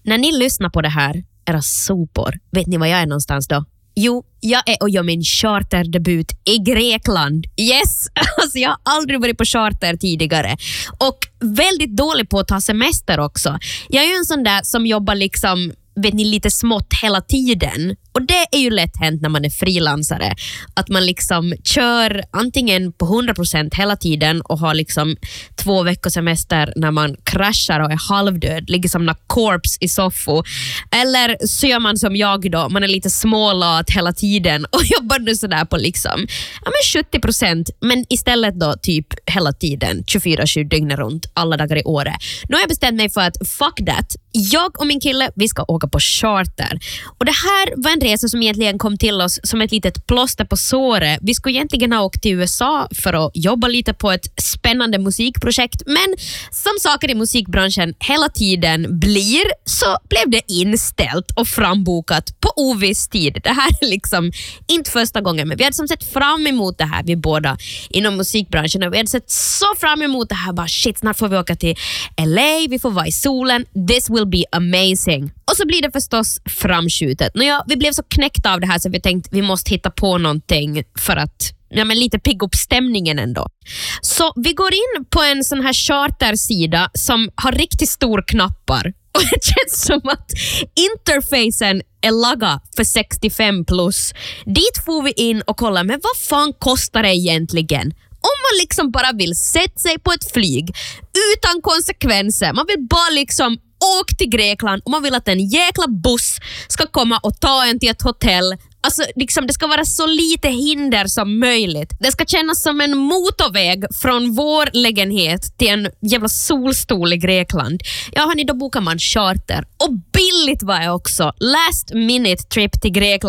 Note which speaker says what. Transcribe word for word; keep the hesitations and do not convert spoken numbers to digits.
Speaker 1: När ni lyssnar på det här, era sopor, vet ni var jag är någonstans då? Jo, jag är och gör min charterdebut i Grekland. Yes! Alltså jag har aldrig varit på charter tidigare. Och väldigt dålig på att ta semester också. Jag är ju en sån där som jobbar liksom, vet ni, lite smått hela tiden. Och det är ju lätt hänt när man är frilansare. Att man liksom kör antingen på hundra procent hela tiden och har liksom två veckors semester när man kraschar och är halvdöd. Ligger som några corpse i soffo. Eller så gör man som jag då. Man är lite smålat hela tiden och jobbar nu sådär på liksom ja, men sjuttio procent. Men istället då typ hela tiden. tjugofyra tjugo dygn runt alla dagar i året. Nu har jag bestämt mig för att fuck that. Jag och min kille, vi ska åka på charter. Och det här var en resa som egentligen kom till oss som ett litet plåster på såret. Vi skulle egentligen ha åkt till U S A för att jobba lite på ett spännande musikprojekt. Men som saker i musikbranschen hela tiden blir, så blev det inställt och frambokat på oviss tid. Det här är liksom inte första gången, men vi hade som sett fram emot det här, vi båda inom musikbranschen. Och vi hade sett så fram emot det här. Bara shit, snart får vi åka till L A, vi får vara i solen. This will be amazing. Och så blir det förstås framskjutet. Nå ja, vi blev så knäckta av det här så vi tänkte vi måste hitta på någonting för att ja, men lite pigga upp stämningen ändå. Så vi går in på en sån här chartersida som har riktigt stor knappar. Och det känns som att interfacen är laga för sextiofem plus. Dit får vi in och kolla, men vad fan kostar det egentligen? Om man liksom bara vill sätta sig på ett flyg utan konsekvenser. Man vill bara liksom åka till Grekland och man vill att en jäkla buss ska komma och ta en till ett hotell. Alltså liksom, det ska vara så lite hinder som möjligt. Det ska kännas som en motorväg från vår lägenhet till en jävla solstol i Grekland. Ja, hörni, då bokar man charter. Och billigt var det också. Last minute trip till Grekland.